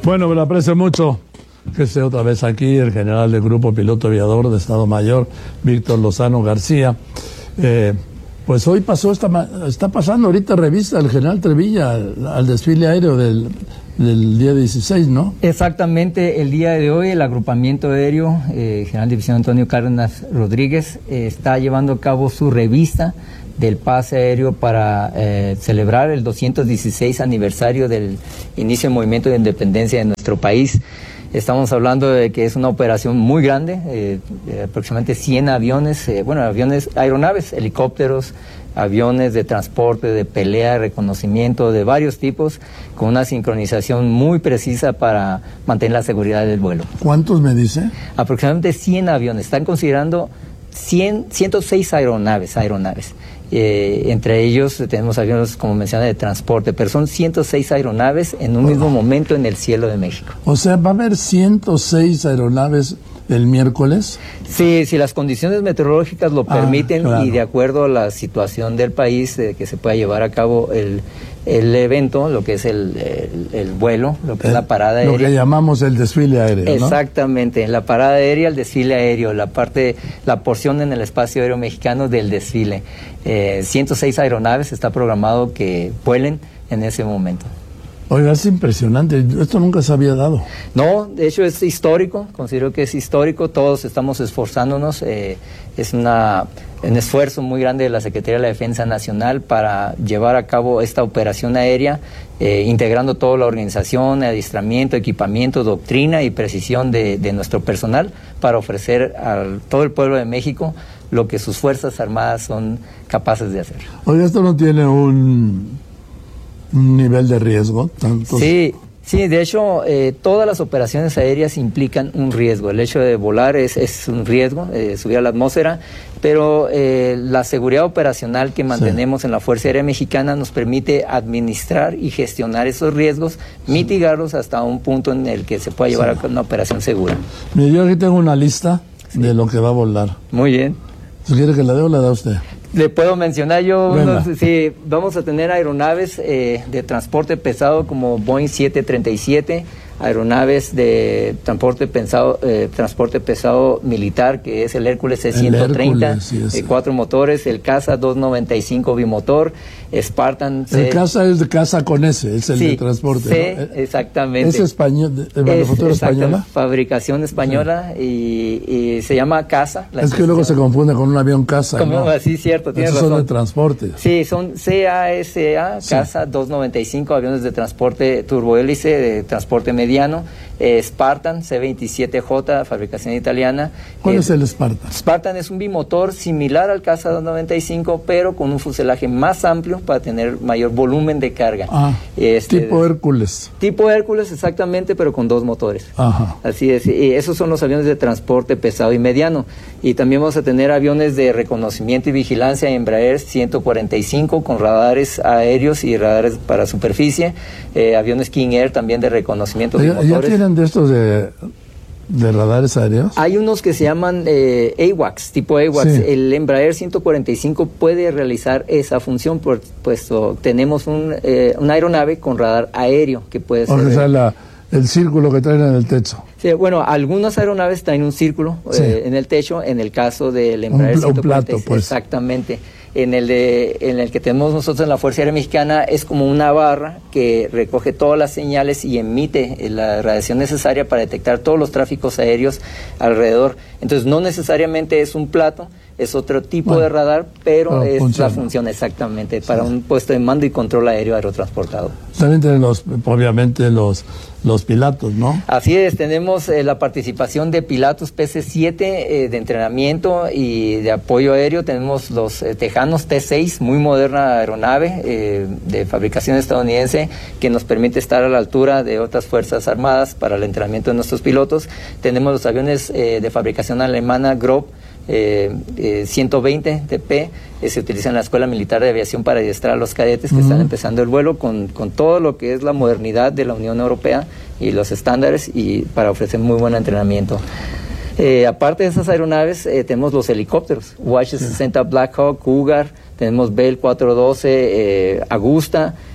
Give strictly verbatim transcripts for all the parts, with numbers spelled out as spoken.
Bueno, me lo aprecio mucho que esté otra vez aquí el general del Grupo Piloto Aviador de Estado Mayor, Víctor Lozano García. Eh, pues hoy pasó, esta, está pasando ahorita revista el general Trevilla al, al desfile aéreo del, del día dieciséis, ¿no? Exactamente, el día de hoy el agrupamiento aéreo, eh, General División Antonio Cárdenas Rodríguez, eh, está llevando a cabo su revista del pase aéreo para eh, celebrar el doscientos dieciséis aniversario del inicio del movimiento de independencia de nuestro país. Estamos hablando de que es una operación muy grande, eh, de aproximadamente cien aviones, eh, bueno, aviones, aeronaves, helicópteros, aviones de transporte, de pelea, reconocimiento de varios tipos, con una sincronización muy precisa para mantener la seguridad del vuelo. ¿Cuántos me dice? Aproximadamente cien aviones. Están considerando cien, ciento seis aeronaves, aeronaves. Eh, entre ellos tenemos aviones, como mencioné, de transporte, pero son ciento seis aeronaves en un oh. mismo momento en el cielo de México. O sea, ¿va a haber ciento seis aeronaves el miércoles? Sí, si las condiciones meteorológicas lo ah, permiten claro. y de acuerdo a la situación del país, de que se pueda llevar a cabo el, el evento, lo que es el, el, el vuelo, lo que el, es la parada aérea. Lo que llamamos el desfile aéreo, Exactamente, ¿no? La parada aérea, el desfile aéreo, la parte, la porción en el espacio aéreo mexicano del desfile. Eh, ciento seis aeronaves está programado que vuelen en ese momento. Oiga, es impresionante, esto nunca se había dado. No, de hecho es histórico, considero que es histórico, todos estamos esforzándonos, eh, es una, un esfuerzo muy grande de la Secretaría de la Defensa Nacional para llevar a cabo esta operación aérea, eh, integrando toda la organización, adiestramiento, equipamiento, doctrina y precisión de, de nuestro personal para ofrecer a todo el pueblo de México lo que sus Fuerzas Armadas son capaces de hacer. Oiga, esto no tiene un... un nivel de riesgo, tanto. Sí, sí, de hecho, eh, todas las operaciones aéreas implican un riesgo. El hecho de volar es, es un riesgo, eh, subir a la atmósfera, pero eh, la seguridad operacional que mantenemos sí. en la Fuerza Aérea Mexicana nos permite administrar y gestionar esos riesgos, sí. mitigarlos hasta un punto en el que se pueda llevar sí. a cabo una operación segura. Mire, yo aquí tengo una lista sí. de lo que va a volar. Muy bien. Si quiere que la dé o la da usted. Le puedo mencionar yo, unos, sí, vamos a tener aeronaves eh, de transporte pesado como Boeing siete treinta y siete, aeronaves de transporte pesado, eh, transporte pesado militar, que es el Hércules C ciento treinta, sí, eh, cuatro motores, el Caza doscientos noventa y cinco bimotor, Spartan... El C, Caza es de Caza con S, es el sí, de transporte, C, ¿no? Exactamente. ¿Es español, de manufactura española? Fabricación española sí. y, y se llama Caza. Es que luego se confunde con un avión Caza, como, ¿no? Sí, cierto, tienes Esos razón. son de transporte. Sí, son C A S A, sí. Caza doscientos noventa y cinco, aviones de transporte turbohélice, de transporte mediano, eh, Spartan C veintisiete J, fabricación italiana. ¿Cuál eh, es el Spartan? Spartan es un bimotor similar al Caza doscientos noventa y cinco, pero con un fuselaje más amplio para tener mayor volumen de carga. Ah, este, tipo Hércules. Tipo Hércules, exactamente, pero con dos motores. Ajá. Así es, y esos son los aviones de transporte pesado y mediano. Y también vamos a tener aviones de reconocimiento y vigilancia Embraer ciento cuarenta y cinco con radares aéreos y radares para superficie, eh, aviones King Air también de reconocimiento de motores. ¿Ya tienen de estos de, de radares aéreos? Hay unos que se llaman eh, A WACS, tipo A WACS. Sí. El Embraer ciento cuarenta y cinco puede realizar esa función, por, puesto tenemos un, eh, una aeronave con radar aéreo que puede ser... O sea, la, el círculo que traen en el techo. Sí, bueno, algunas aeronaves traen un círculo sí. eh, en el techo, en el caso del Embraer un, ciento cuarenta y cinco. Un plato, pues. Exactamente. En el, de, en el que tenemos nosotros en la Fuerza Aérea Mexicana es como una barra que recoge todas las señales y emite la radiación necesaria para detectar todos los tráficos aéreos alrededor. Entonces no necesariamente es un plato, es otro tipo bueno, de radar, pero es funciona. La función exactamente sí. para un puesto de mando y control aéreo aerotransportado. También tenemos obviamente los, los pilotos, ¿no? Así es, tenemos eh, la participación de pilotos P C siete eh, de entrenamiento y de apoyo aéreo. Tenemos los eh, Tejanos T seis, muy moderna aeronave eh, de fabricación estadounidense que nos permite estar a la altura de otras fuerzas armadas para el entrenamiento de nuestros pilotos. Tenemos los aviones eh, de fabricación alemana Grob Eh, eh, ciento veinte T P, eh, se utiliza en la Escuela Militar de Aviación para adiestrar a los cadetes que uh-huh. están empezando el vuelo con, con todo lo que es la modernidad de la Unión Europea y los estándares y para ofrecer muy buen entrenamiento. Eh, aparte de esas aeronaves, eh, tenemos los helicópteros, U H sesenta Black Hawk, Cougar, tenemos Bell cuatrocientos doce, eh, Agusta,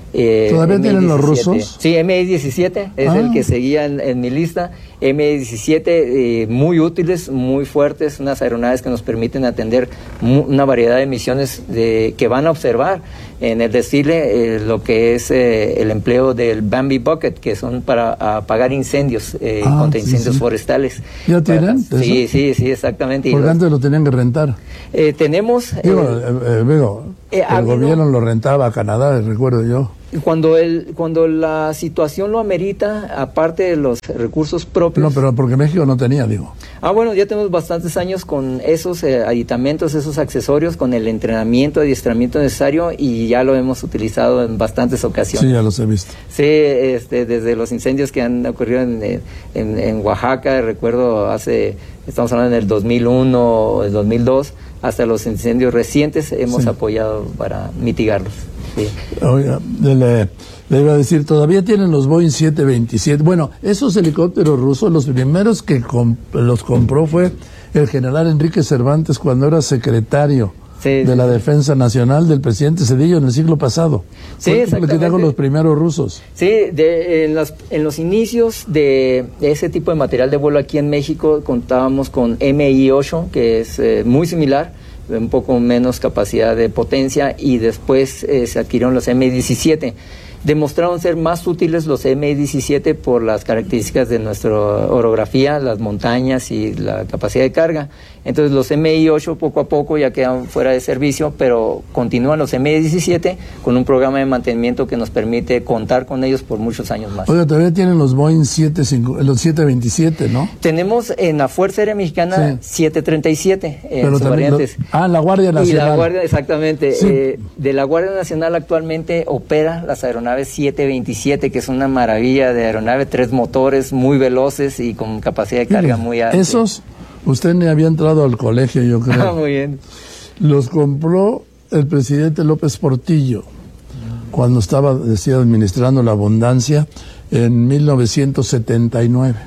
Eh, ¿Todavía M I tienen los diecisiete. rusos? Sí, M I diecisiete es ah. el que seguía en, en mi lista. M I diecisiete, eh, muy útiles, muy fuertes, unas aeronaves que nos permiten atender mu una variedad de misiones de, que van a observar en el desfile eh, lo que es eh, el empleo del Bambi Bucket, que son para apagar incendios, eh, ah, contra sí, incendios sí. forestales. ¿Ya tienen? Para, sí, sí, sí, exactamente. Porque antes lo tenían que rentar. Eh, tenemos... Digo, eh, eh, digo eh, el habido, gobierno lo rentaba a Canadá, recuerdo yo. Cuando el cuando la situación lo amerita, aparte de los recursos propios... No, pero porque México no tenía, digo. Ah, bueno, ya tenemos bastantes años con esos eh, aditamentos, esos accesorios, con el entrenamiento, adiestramiento necesario, y ya lo hemos utilizado en bastantes ocasiones. Sí, ya los he visto. Sí, este, desde los incendios que han ocurrido en, en, en Oaxaca, recuerdo hace, estamos hablando en el dos mil uno, el dos mil dos, hasta los incendios recientes hemos sí. apoyado para mitigarlos. Sí. Oiga, le, le iba a decir, todavía tienen los Boeing siete veintisiete. Bueno, esos helicópteros rusos, los primeros que comp los compró fue el general Enrique Cervantes cuando era secretario sí, de sí, la sí. Defensa Nacional del presidente Zedillo en el siglo pasado. Sí, fue exactamente. Con los primeros rusos. Sí, de, en, las, en los inicios de ese tipo de material de vuelo aquí en México contábamos con M I ocho, que es eh, muy similar, un poco menos capacidad de potencia, y después eh, se adquirieron los M I diecisiete. Demostraron ser más útiles los M I diecisiete por las características de nuestra orografía, las montañas y la capacidad de carga. Entonces los M I ocho poco a poco ya quedan fuera de servicio, pero continúan los M I diecisiete con un programa de mantenimiento que nos permite contar con ellos por muchos años más. Oiga, todavía tienen los Boeing siete, los siete veintisiete, ¿no? Tenemos en la Fuerza Aérea Mexicana sí. siete treinta y siete en pero sus variantes. Lo, ah, la Guardia Nacional. Y la Guardia, exactamente. Sí. Eh, de la Guardia Nacional actualmente opera las aeronaves siete veintisiete, que es una maravilla de aeronave, tres motores muy veloces y con capacidad de carga Mire, muy alta. Esos... Usted ni había entrado al colegio, yo creo. Ah, muy bien. Los compró el presidente López Portillo cuando estaba, decía, administrando la abundancia en mil novecientos setenta y nueve.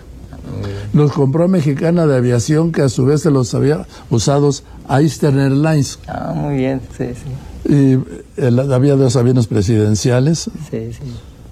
Los compró Mexicana de Aviación, que a su vez se los había usados a Eastern Airlines. Ah, muy bien, sí, sí. Y el, había dos aviones presidenciales. Sí, sí.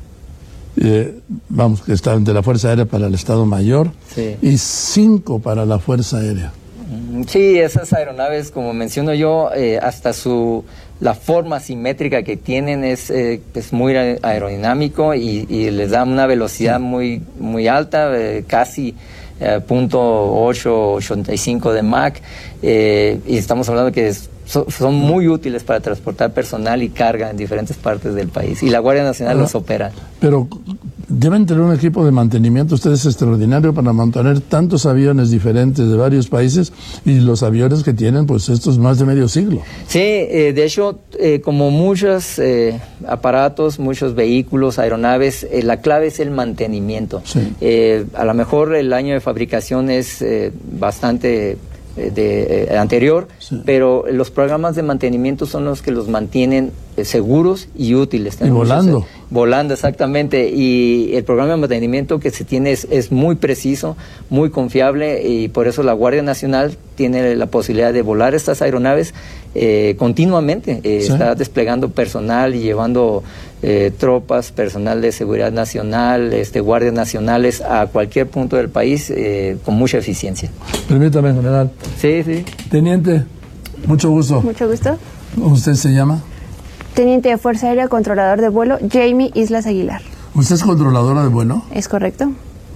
Eh, vamos, que estaban de la Fuerza Aérea para el Estado Mayor sí. y cinco para la Fuerza Aérea. Sí, esas aeronaves, como menciono yo, eh, hasta su la forma simétrica que tienen es, eh, es muy aerodinámico y, y les da una velocidad sí. muy muy alta, eh, casi eh, punto ocho ochenta y cinco de Mach, eh, y estamos hablando que es son muy útiles para transportar personal y carga en diferentes partes del país, y la Guardia Nacional ah, los opera. Pero deben tener un equipo de mantenimiento ustedes extraordinario para mantener tantos aviones diferentes de varios países, y los aviones que tienen pues estos más de medio siglo. Sí, eh, de hecho, eh, como muchos eh, aparatos, muchos vehículos, aeronaves, eh, la clave es el mantenimiento. Sí. Eh, a lo mejor el año de fabricación es eh, bastante... de eh, anterior, sí. pero los programas de mantenimiento son los que los mantienen eh, seguros y útiles. Y volando. Muchos, eh, volando, exactamente. Y el programa de mantenimiento que se tiene es, es muy preciso, muy confiable, y por eso la Guardia Nacional tiene la posibilidad de volar estas aeronaves eh, continuamente. Eh, sí. Está desplegando personal y llevando eh, tropas, personal de seguridad nacional, este, guardias nacionales a cualquier punto del país eh, con mucha eficiencia. Permítame, general. Sí, sí. Teniente, mucho gusto. Mucho gusto. ¿Usted se llama? Teniente de Fuerza Aérea, controlador de vuelo, Jamie Islas Aguilar. ¿Usted es controladora de vuelo? Es correcto.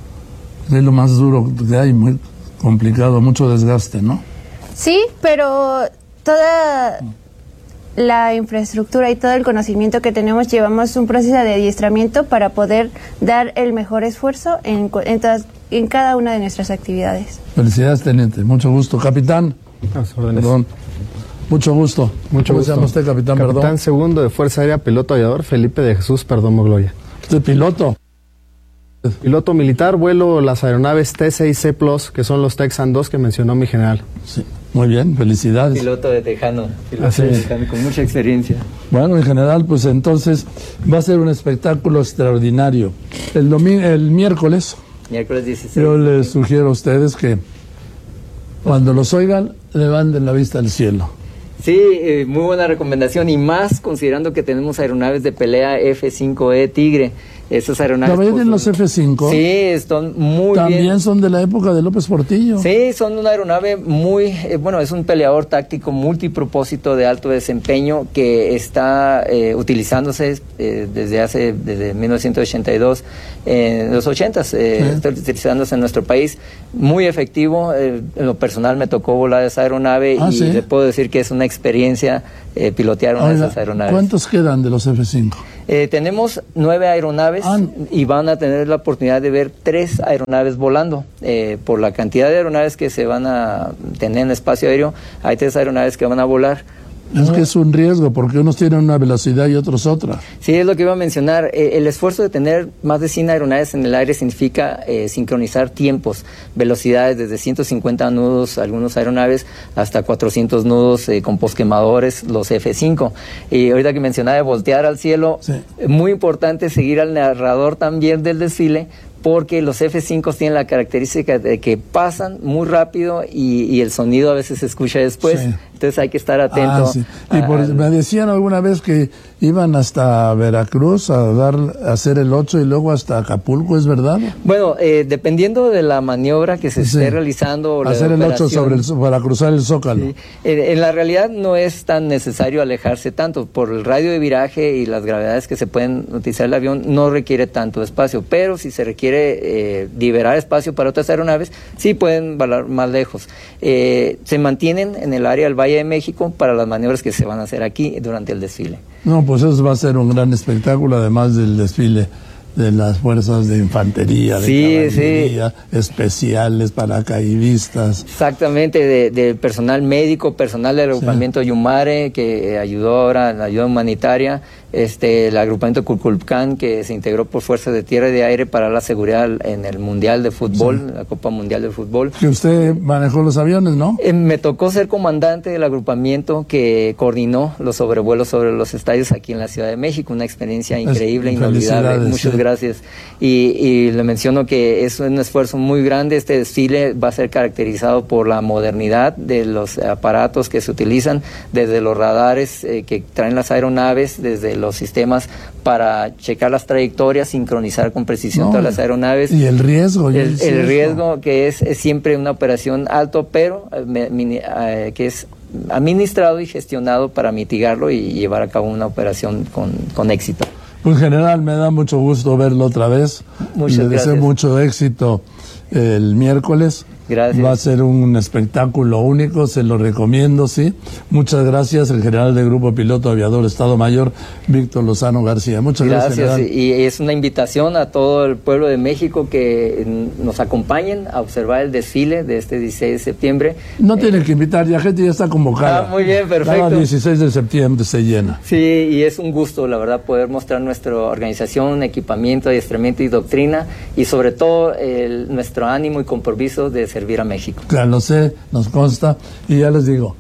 Es lo más duro que hay, muy complicado, mucho desgaste, ¿no? Sí, pero toda la infraestructura y todo el conocimiento que tenemos, llevamos un proceso de adiestramiento para poder dar el mejor esfuerzo en, en, todas, en cada una de nuestras actividades. Felicidades, teniente. Mucho gusto. Capitán. Perdón. Mucho gusto. Mucho ¿Cómo gusto. se llama usted, capitán? Capitán Perdón. segundo de Fuerza Aérea, piloto aviador, Felipe de Jesús Perdomo Gloria. ¿Usted piloto? Piloto militar, vuelo las aeronaves T seis C Plus, que son los Texan dos que mencionó mi general. Sí. Muy bien, felicidades. Piloto de Tejano, piloto Así de es. Tejano, con mucha experiencia. Bueno, en general, pues entonces va a ser un espectáculo extraordinario. El domingo, el miércoles, Miércoles dieciséis. yo les sugiero a ustedes que cuando los oigan, levanten la vista al cielo. Sí, eh, muy buena recomendación, y más considerando que tenemos aeronaves de pelea F cinco E Tigre. Esas aeronaves... ¿También tienen los F cinco? Sí, están muy ¿También bien. son de la época de López Portillo? Sí, son una aeronave muy... Eh, bueno, es un peleador táctico multipropósito de alto desempeño que está eh, utilizándose eh, desde hace desde mil novecientos ochenta y dos, eh, en los ochentas, eh, sí. Está utilizándose en nuestro país. Muy efectivo. Eh, en lo personal me tocó volar esa aeronave ah, y ¿sí? le puedo decir que es una experiencia eh, pilotear una Oiga, de esas aeronaves. ¿Cuántos quedan de los F cinco? Eh, tenemos nueve aeronaves ah, y van a tener la oportunidad de ver tres aeronaves volando. Eh, por la cantidad de aeronaves que se van a tener en el espacio aéreo, hay tres aeronaves que van a volar. Es que es un riesgo, porque unos tienen una velocidad y otros otra. Sí, es lo que iba a mencionar. Eh, el esfuerzo de tener más de cien aeronaves en el aire significa eh, sincronizar tiempos, velocidades desde ciento cincuenta nudos, algunos aeronaves, hasta cuatrocientos nudos eh, con posquemadores, los F cinco. Y ahorita que mencionaba de voltear al cielo, sí. muy importante seguir al narrador también del desfile, porque los F cinco tienen la característica de que pasan muy rápido y, y el sonido a veces se escucha después. Sí. Entonces hay que estar atento. Ah, sí. Y por, a, me decían alguna vez que iban hasta Veracruz a dar a hacer el ocho y luego hasta Acapulco, ¿es verdad? Bueno, eh, dependiendo de la maniobra que se sí. esté realizando. O hacer la el ocho sobre el, para cruzar el Zócalo. Sí. Eh, en la realidad no es tan necesario alejarse tanto. Por el radio de viraje y las gravedades que se pueden utilizar el avión, no requiere tanto espacio. Pero si se requiere eh, liberar espacio para otras aeronaves, sí pueden volar más lejos. Eh, se mantienen en el área del Valle de México para las maniobras que se van a hacer aquí durante el desfile. No, pues eso va a ser un gran espectáculo, además del desfile de las fuerzas de infantería, de sí, caballería, sí. especiales, paracaidistas. Exactamente, de, de personal médico, personal del agrupamiento sí. Yumare, que ayudó ahora en la ayuda humanitaria, este, el agrupamiento Cuculcán, que se integró por fuerzas de tierra y de aire para la seguridad en el Mundial de Fútbol, sí. la Copa Mundial de Fútbol. Que usted manejó los aviones, ¿no? Eh, me tocó ser comandante del agrupamiento que coordinó los sobrevuelos sobre los estadios aquí en la Ciudad de México, una experiencia increíble, es, inolvidable. Muchas sí. gracias. Y, y le menciono que es un esfuerzo muy grande. Este desfile va a ser caracterizado por la modernidad de los aparatos que se utilizan, desde los radares eh, que traen las aeronaves, desde los sistemas para checar las trayectorias, sincronizar con precisión no, todas las aeronaves. Y el riesgo. El, el riesgo que es, es siempre una operación alto, pero eh, mini, eh, que es administrado y gestionado para mitigarlo y llevar a cabo una operación con, con éxito. Pues general, me da mucho gusto verlo otra vez. Muchas Le gracias. deseo mucho éxito el miércoles. Gracias. Va a ser un espectáculo único, se lo recomiendo, sí. Muchas gracias, el general del Grupo Piloto Aviador Estado Mayor, Víctor Lozano García. Muchas gracias. Gracias, y es una invitación a todo el pueblo de México que nos acompañen a observar el desfile de este dieciséis de septiembre. No eh, tienen que invitar, ya gente ya está convocada. Ah, muy bien, perfecto. Cada dieciséis de septiembre se llena. Sí, y es un gusto, la verdad, poder mostrar nuestra organización, equipamiento, adiestramiento y doctrina, y sobre todo el, nuestro ánimo y compromiso de servir a México. Claro, lo sé, nos consta, y ya les digo,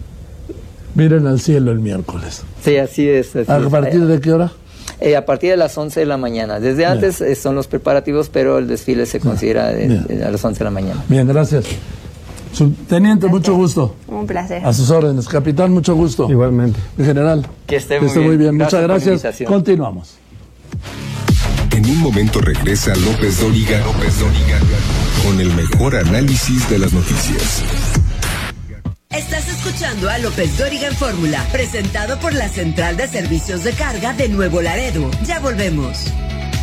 miren al cielo el miércoles. Sí, así es. Así ¿A es. partir de qué hora? Eh, a partir de las once de la mañana. Desde antes eh, son los preparativos, pero el desfile se considera de, de, a las once de la mañana. Bien, gracias. Subteniente, mucho gusto. Un placer. A sus órdenes. Capitán, mucho gusto. Igualmente. Mi general. Que esté, que esté muy, muy bien. bien. Muchas gracias. gracias. Continuamos. En un momento regresa López Dóriga, López Dóriga, con el mejor análisis de las noticias. Estás escuchando a López Dóriga en Fórmula, presentado por la Central de Servicios de Carga de Nuevo Laredo. Ya volvemos.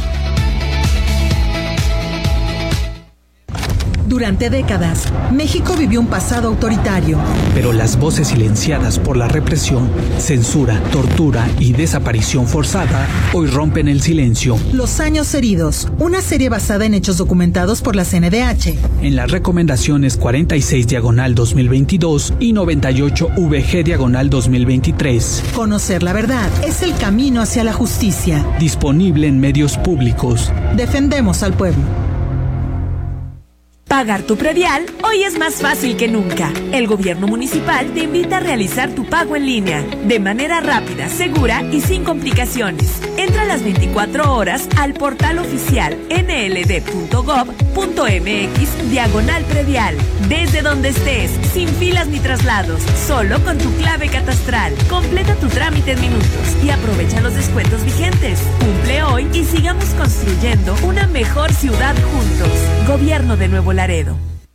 Durante décadas, México vivió un pasado autoritario. Pero las voces silenciadas por la represión, censura, tortura y desaparición forzada hoy rompen el silencio. Los años heridos, una serie basada en hechos documentados por la C N D H. En las recomendaciones cuarenta y seis diagonal dos mil veintidós y noventa y ocho V G diagonal dos mil veintitrés. Conocer la verdad es el camino hacia la justicia. Disponible en medios públicos. Defendemos al pueblo. Pagar tu predial hoy es más fácil que nunca. El gobierno municipal te invita a realizar tu pago en línea, de manera rápida, segura y sin complicaciones. Entra a las veinticuatro horas al portal oficial ene ele de punto gob punto eme equis diagonal predial. Desde donde estés, sin filas ni traslados, solo con tu clave catastral. Completa tu trámite en minutos y aprovecha los descuentos vigentes. Cumple hoy y sigamos construyendo una mejor ciudad juntos. Gobierno de Nuevo Laredo.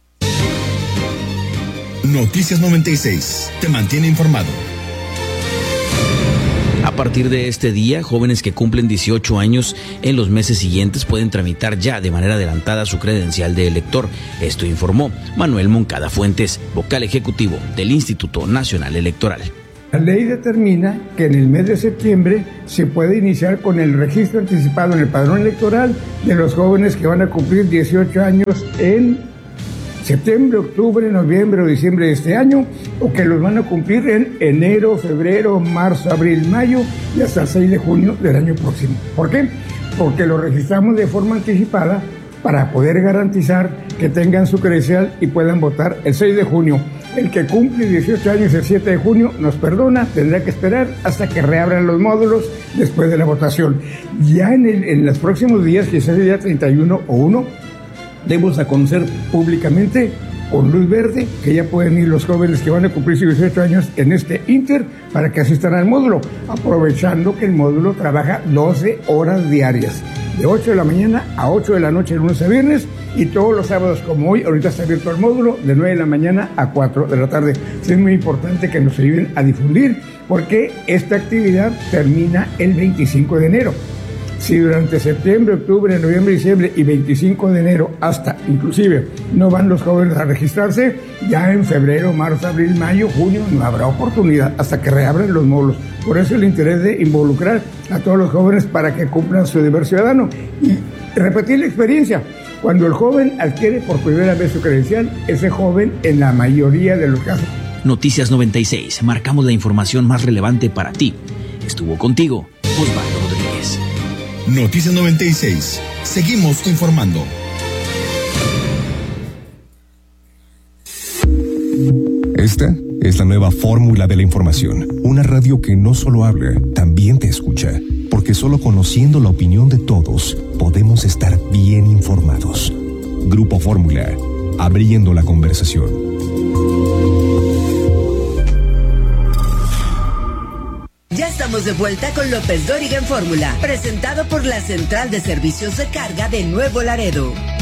Noticias noventa y seis. Te mantiene informado. A partir de este día, jóvenes que cumplen dieciocho años en los meses siguientes pueden tramitar ya de manera adelantada su credencial de elector. Esto informó Manuel Moncada Fuentes, vocal ejecutivo del Instituto Nacional Electoral. La ley determina que en el mes de septiembre se puede iniciar con el registro anticipado en el padrón electoral de los jóvenes que van a cumplir dieciocho años en septiembre, octubre, noviembre o diciembre de este año, o que los van a cumplir en enero, febrero, marzo, abril, mayo y hasta el seis de junio del año próximo. ¿Por qué? Porque los registramos de forma anticipada para poder garantizar que tengan su credencial y puedan votar el seis de junio. El que cumple dieciocho años el siete de junio nos perdona, tendrá que esperar hasta que reabran los módulos después de la votación. Ya en, el, en los próximos días, quizás el día treinta y uno o uno, debemos a conocer públicamente con luz verde que ya pueden ir los jóvenes que van a cumplir sus dieciocho años en este Inter para que asistan al módulo, aprovechando que el módulo trabaja doce horas diarias, de ocho de la mañana a ocho de la noche, lunes a viernes, y todos los sábados como hoy. Ahorita está abierto el módulo de nueve de la mañana a cuatro de la tarde. Es muy importante que nos ayuden a difundir porque esta actividad termina el veinticinco de enero. Si durante septiembre, octubre, noviembre, diciembre y veinticinco de enero hasta inclusive no van los jóvenes a registrarse, ya en febrero, marzo, abril, mayo, junio no habrá oportunidad hasta que reabran los módulos. Por eso el interés de involucrar a todos los jóvenes para que cumplan su deber ciudadano y repetir la experiencia. Cuando el joven adquiere por primera vez su credencial, ese joven en la mayoría de los casos. Noticias noventa y seis. Marcamos la información más relevante para ti. Estuvo contigo Osvaldo Rodríguez. Noticias noventa y seis. Seguimos informando. Esta es la nueva fórmula de la información. Una radio que no solo habla, también te escucha. Porque solo conociendo la opinión de todos, podemos estar bien informados. Grupo Fórmula, abriendo la conversación. Ya estamos de vuelta con López Dóriga en Fórmula, presentado por la Central de Servicios de Carga de Nuevo Laredo.